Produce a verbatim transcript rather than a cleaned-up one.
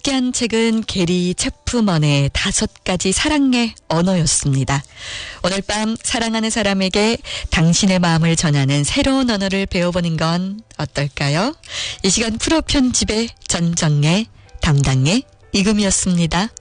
함께한 책은 게리 체프먼의 다섯 가지 사랑의 언어였습니다. 오늘 밤 사랑하는 사람에게 당신의 마음을 전하는 새로운 언어를 배워보는 건 어떨까요? 이 시간 프로 편집의 전정래, 담당의 이금이었습니다.